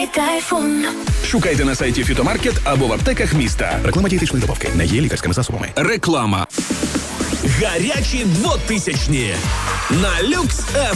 Тайфун. Шукайте на сайті Фітомаркет або в аптеках міста. Реклама дієтичної добавки не є лікарськими засобами. Реклама. Гарячі 2000-ні на Люкс